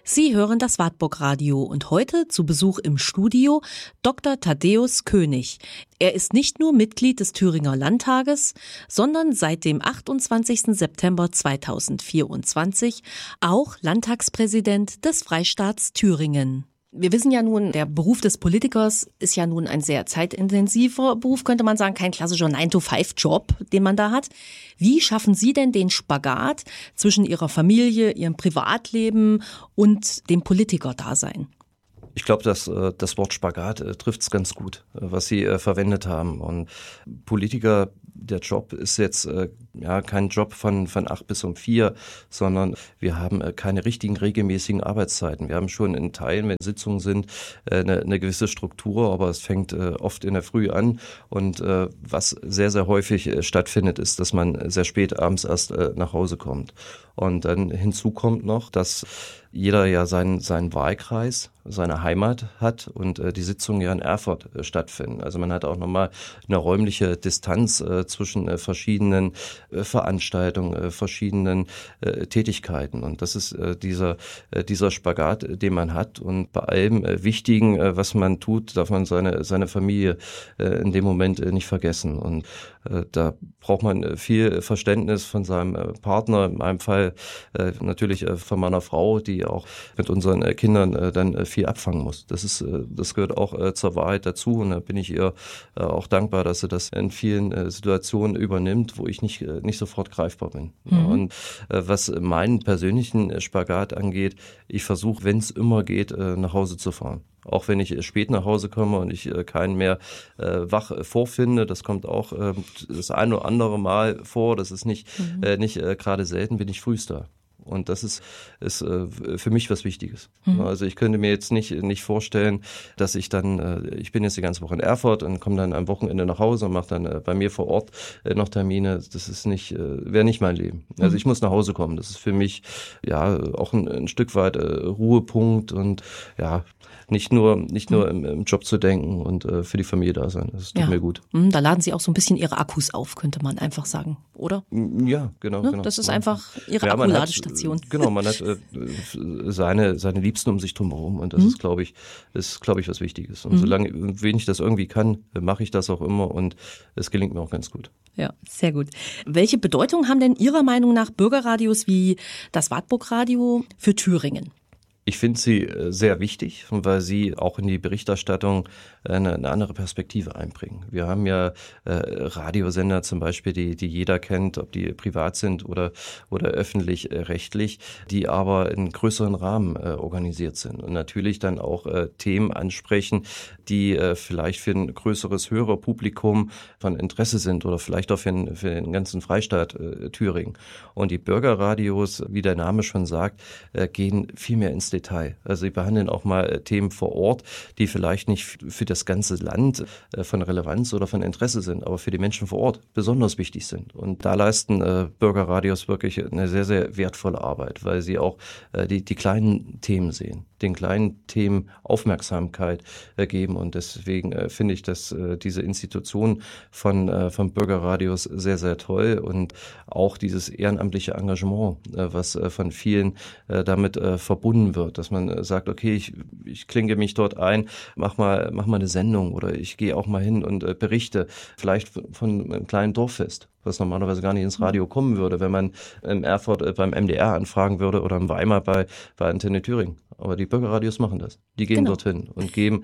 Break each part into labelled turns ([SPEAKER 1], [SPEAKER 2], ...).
[SPEAKER 1] Sie hören das Wartburg Radio und heute zu Besuch im Studio Dr. Thaddäus König. Er ist nicht nur Mitglied des Thüringer Landtages, sondern seit dem 28. September 2024 auch Landtagspräsident des Freistaats Thüringen. Wir wissen ja nun, der Beruf des Politikers ist ja nun ein sehr zeitintensiver Beruf, könnte man sagen, kein klassischer 9-to-5-Job, den man da hat. Wie schaffen Sie denn den Spagat zwischen Ihrer Familie, Ihrem Privatleben und dem Politikerdasein?
[SPEAKER 2] Ich glaube, dass das Wort Spagat trifft es ganz gut, was Sie verwendet haben. Und Politiker, der Job ist jetzt kein Job von 8 bis um 4, sondern wir haben keine richtigen regelmäßigen Arbeitszeiten. Wir haben schon in Teilen, wenn Sitzungen sind, eine gewisse Struktur, aber es fängt oft in der Früh an. Und was sehr, sehr häufig stattfindet, ist, dass man sehr spät abends erst nach Hause kommt. Und dann hinzu kommt noch, dass jeder ja seinen Wahlkreis, seine Heimat hat und die Sitzungen ja in Erfurt stattfinden. Also man hat auch nochmal eine räumliche Distanz zwischen verschiedenen Veranstaltungen, verschiedenen Tätigkeiten. Und das ist dieser Spagat, den man hat. Und bei allem Wichtigen, was man tut, darf man seine Familie in dem Moment nicht vergessen. Und da braucht man viel Verständnis von seinem Partner, in meinem Fall natürlich von meiner Frau, die auch mit unseren Kindern dann viel abfangen muss. Das gehört auch zur Wahrheit dazu und da bin ich ihr auch dankbar, dass sie das in vielen Situationen übernimmt, wo ich nicht sofort greifbar bin. Mhm. Und was meinen persönlichen Spagat angeht, ich versuche, wenn es immer geht, nach Hause zu fahren. Auch wenn ich spät nach Hause komme und ich keinen mehr wach vorfinde, das kommt auch das ein oder andere Mal vor, das ist nicht gerade selten, bin ich frühst da. Und das ist für mich was Wichtiges. Mhm. Also ich könnte mir jetzt nicht vorstellen, dass ich dann, ich bin jetzt die ganze Woche in Erfurt und komme dann am Wochenende nach Hause und mache dann bei mir vor Ort noch Termine. Das ist wäre nicht mein Leben. Also ich muss nach Hause kommen. Das ist für mich ja auch ein Stück weit Ruhepunkt und ja, nicht nur im Job zu denken und für die Familie da sein. Das tut mir gut.
[SPEAKER 1] Da laden Sie auch so ein bisschen Ihre Akkus auf, könnte man einfach sagen, oder?
[SPEAKER 2] Ja, genau.
[SPEAKER 1] Ne? Genau. Das ist einfach Ihre Akkuladestation.
[SPEAKER 2] Man hat seine Liebsten um sich drumherum und das ist, glaube ich, was Wichtiges. Und solange, wenn ich das irgendwie kann, mache ich das auch immer und es gelingt mir auch ganz gut.
[SPEAKER 1] Ja, sehr gut. Welche Bedeutung haben denn Ihrer Meinung nach Bürgerradios wie das Wartburg Radio für Thüringen?
[SPEAKER 2] Ich finde sie sehr wichtig, weil sie auch in die Berichterstattung eine andere Perspektive einbringen. Wir haben ja Radiosender zum Beispiel, die jeder kennt, ob die privat sind oder öffentlich-rechtlich, die aber in größeren Rahmen organisiert sind und natürlich dann auch Themen ansprechen, die vielleicht für ein größeres Hörerpublikum von Interesse sind oder vielleicht auch für den ganzen Freistaat Thüringen. Und die Bürgerradios, wie der Name schon sagt, gehen viel mehr ins Detail. Also sie behandeln auch mal Themen vor Ort, die vielleicht nicht für das ganze Land von Relevanz oder von Interesse sind, aber für die Menschen vor Ort besonders wichtig sind. Und da leisten Bürgerradios wirklich eine sehr, sehr wertvolle Arbeit, weil sie auch die kleinen Themen sehen, den kleinen Themen Aufmerksamkeit geben. Und deswegen finde ich, dass diese Institution von Bürgerradios sehr, sehr toll und auch dieses ehrenamtliche Engagement, was von vielen damit verbunden wird, dass man sagt, okay, ich klinke mich dort ein, mach mal eine Sendung oder ich gehe auch mal hin und berichte, vielleicht von einem kleinen Dorffest, was normalerweise gar nicht ins Radio kommen würde, wenn man in Erfurt beim MDR anfragen würde oder in Weimar bei Antenne Thüringen. Aber die Bürgerradios machen das. Die gehen dorthin und geben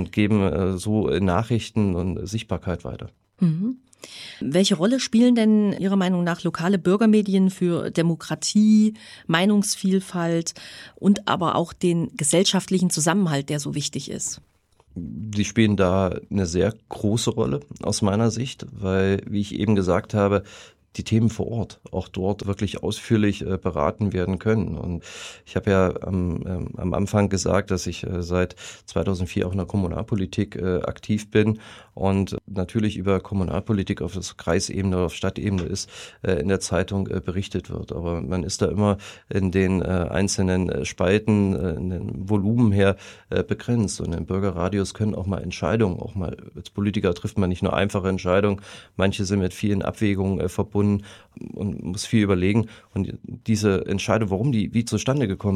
[SPEAKER 2] so Nachrichten und Sichtbarkeit weiter.
[SPEAKER 1] Mhm. Welche Rolle spielen denn Ihrer Meinung nach lokale Bürgermedien für Demokratie, Meinungsvielfalt und aber auch den gesellschaftlichen Zusammenhalt, der so wichtig ist?
[SPEAKER 2] Sie spielen da eine sehr große Rolle aus meiner Sicht, weil, wie ich eben gesagt habe, die Themen vor Ort auch dort wirklich ausführlich beraten werden können. Und ich habe ja am Anfang gesagt, dass ich seit 2004 auch in der Kommunalpolitik aktiv bin und natürlich über Kommunalpolitik auf Kreisebene oder auf Stadtebene ist in der Zeitung berichtet wird. Aber man ist da immer in den einzelnen Spalten, in den Volumen her begrenzt. Und in Bürgerradios können auch mal Entscheidungen, auch mal als Politiker trifft man nicht nur einfache Entscheidungen, manche sind mit vielen Abwägungen verbunden und muss viel überlegen. Und diese Entscheidung, wie zustande gekommen ist,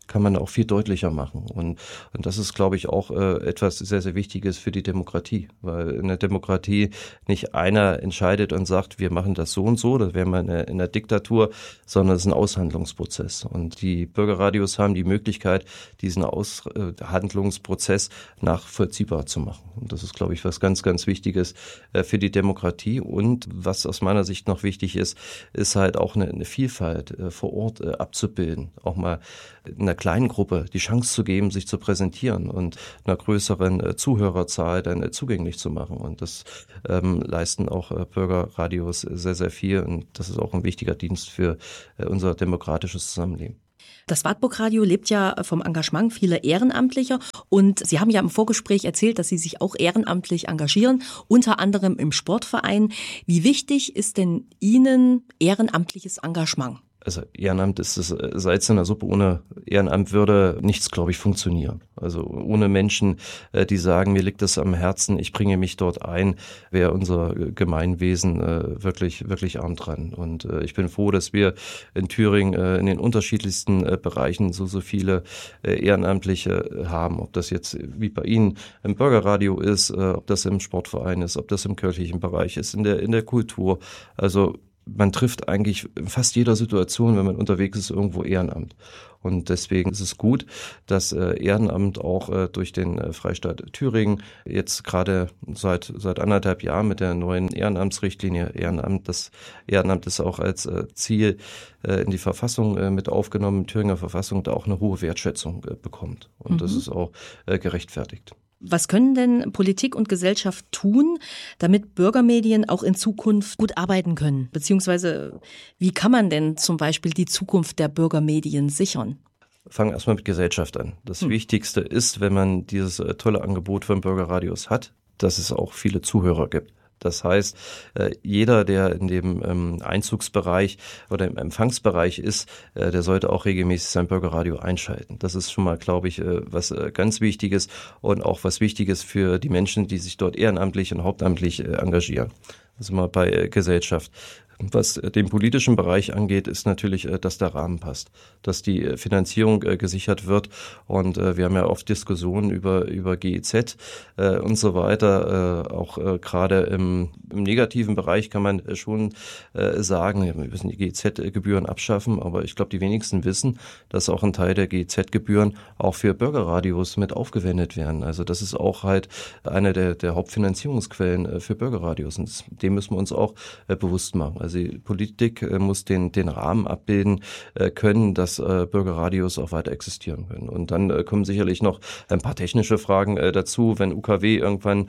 [SPEAKER 2] kann man auch viel deutlicher machen. Und das ist, glaube ich, auch etwas sehr, sehr Wichtiges für die Demokratie, weil in der Demokratie nicht einer entscheidet und sagt, wir machen das so und so, das wäre mal in der Diktatur, sondern es ist ein Aushandlungsprozess. Und die Bürgerradios haben die Möglichkeit, diesen Aushandlungsprozess nachvollziehbar zu machen. Und das ist, glaube ich, was ganz, ganz Wichtiges für die Demokratie. Und was aus meiner Sicht noch wichtig ist halt auch eine Vielfalt vor Ort abzubilden, auch mal in einer kleinen Gruppe die Chance zu geben, sich zu präsentieren und einer größeren Zuhörerzahl dann zugänglich zu machen. Und das leisten auch Bürgerradios sehr, sehr viel. Und das ist auch ein wichtiger Dienst für unser demokratisches Zusammenleben.
[SPEAKER 1] Das Wartburg-Radio lebt ja vom Engagement vieler Ehrenamtlicher und Sie haben ja im Vorgespräch erzählt, dass Sie sich auch ehrenamtlich engagieren, unter anderem im Sportverein. Wie wichtig ist denn Ihnen ehrenamtliches Engagement?
[SPEAKER 2] Also Ehrenamt ist das Salz in der Suppe. Ohne Ehrenamt würde nichts, glaube ich, funktionieren. Also ohne Menschen, die sagen, mir liegt das am Herzen, ich bringe mich dort ein, wäre unser Gemeinwesen wirklich, wirklich arm dran. Und ich bin froh, dass wir in Thüringen in den unterschiedlichsten Bereichen so viele Ehrenamtliche haben. Ob das jetzt wie bei Ihnen im Bürgerradio ist, ob das im Sportverein ist, ob das im kirchlichen Bereich ist, in der Kultur. Also man trifft eigentlich in fast jeder Situation, wenn man unterwegs ist, irgendwo Ehrenamt. Und deswegen ist es gut, dass Ehrenamt auch durch den Freistaat Thüringen jetzt gerade seit 1,5 Jahren mit der neuen Ehrenamtsrichtlinie das Ehrenamt ist auch als Ziel in die Verfassung mit aufgenommen, Thüringer Verfassung, da auch eine hohe Wertschätzung bekommt. Und das ist auch gerechtfertigt.
[SPEAKER 1] Was können denn Politik und Gesellschaft tun, damit Bürgermedien auch in Zukunft gut arbeiten können? Beziehungsweise wie kann man denn zum Beispiel die Zukunft der Bürgermedien sichern?
[SPEAKER 2] Fangen wir erstmal mit Gesellschaft an. Das Wichtigste ist, wenn man dieses tolle Angebot von Bürgerradios hat, dass es auch viele Zuhörer gibt. Das heißt, jeder, der in dem Einzugsbereich oder im Empfangsbereich ist, der sollte auch regelmäßig sein Bürgerradio einschalten. Das ist schon mal, glaube ich, was ganz Wichtiges und auch was Wichtiges für die Menschen, die sich dort ehrenamtlich und hauptamtlich engagieren. Das ist mal bei Gesellschaft. Was den politischen Bereich angeht, ist natürlich, dass der Rahmen passt, dass die Finanzierung gesichert wird. Und wir haben ja oft Diskussionen über GEZ und so weiter. Auch gerade im negativen Bereich kann man schon sagen, wir müssen die GEZ-Gebühren abschaffen. Aber ich glaube, die wenigsten wissen, dass auch ein Teil der GEZ-Gebühren auch für Bürgerradios mit aufgewendet werden. Also das ist auch halt eine der Hauptfinanzierungsquellen für Bürgerradios. Und dem müssen wir uns auch bewusst machen. Also die Politik muss den Rahmen abbilden können, dass Bürgerradios auch weiter existieren können. Und dann kommen sicherlich noch ein paar technische Fragen dazu. Wenn UKW irgendwann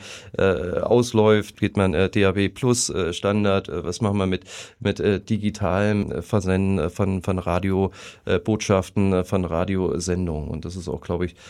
[SPEAKER 2] ausläuft, geht man DAB Plus Standard. Was machen wir mit digitalem Versenden von Radiobotschaften, von Radiosendungen? Und das ist auch, glaube ich,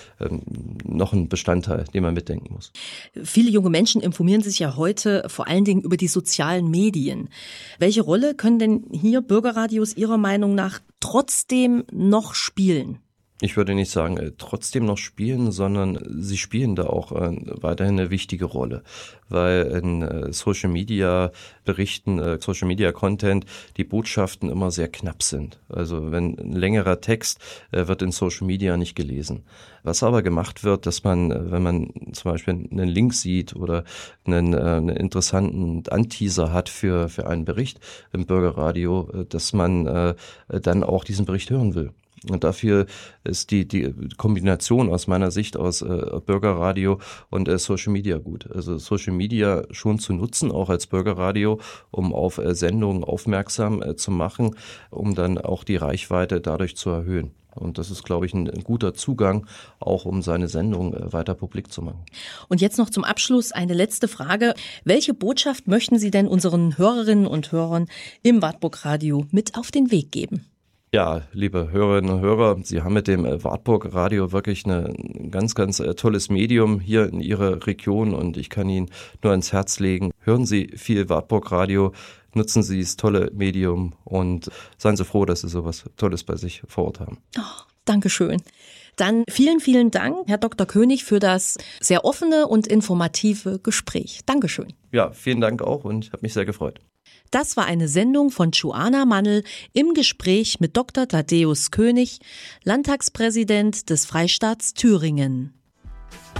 [SPEAKER 2] noch ein Bestandteil, den man mitdenken muss.
[SPEAKER 1] Viele junge Menschen informieren sich ja heute vor allen Dingen über die sozialen Medien. Welche Rolle können denn hier Bürgerradios Ihrer Meinung nach trotzdem noch spielen?
[SPEAKER 2] Ich würde nicht sagen, trotzdem noch spielen, sondern sie spielen da auch weiterhin eine wichtige Rolle, weil in Social Media Berichten, Social Media Content, die Botschaften immer sehr knapp sind. Also wenn ein längerer Text wird in Social Media nicht gelesen. Was aber gemacht wird, dass man, wenn man zum Beispiel einen Link sieht oder einen interessanten Anteaser hat für einen Bericht im Bürgerradio, dass man dann auch diesen Bericht hören will. Und dafür ist die Kombination aus meiner Sicht aus Bürgerradio und Social Media gut. Also Social Media schon zu nutzen, auch als Bürgerradio, um auf Sendungen aufmerksam zu machen, um dann auch die Reichweite dadurch zu erhöhen. Und das ist, glaube ich, ein guter Zugang, auch um seine Sendung weiter publik zu machen.
[SPEAKER 1] Und jetzt noch zum Abschluss eine letzte Frage. Welche Botschaft möchten Sie denn unseren Hörerinnen und Hörern im Wartburg-Radio mit auf den Weg geben?
[SPEAKER 2] Ja, liebe Hörerinnen und Hörer, Sie haben mit dem Wartburg-Radio wirklich ein ganz, ganz tolles Medium hier in Ihrer Region und ich kann Ihnen nur ans Herz legen. Hören Sie viel Wartburg-Radio, nutzen Sie das tolle Medium und seien Sie froh, dass Sie sowas Tolles bei sich vor Ort haben.
[SPEAKER 1] Oh, Dankeschön. Dann vielen, vielen Dank, Herr Dr. König, für das sehr offene und informative Gespräch. Dankeschön.
[SPEAKER 2] Ja, vielen Dank auch und ich habe mich sehr gefreut.
[SPEAKER 1] Das war eine Sendung von Joanna Mannl im Gespräch mit Dr. Thaddäus König, Landtagspräsident des Freistaats Thüringen.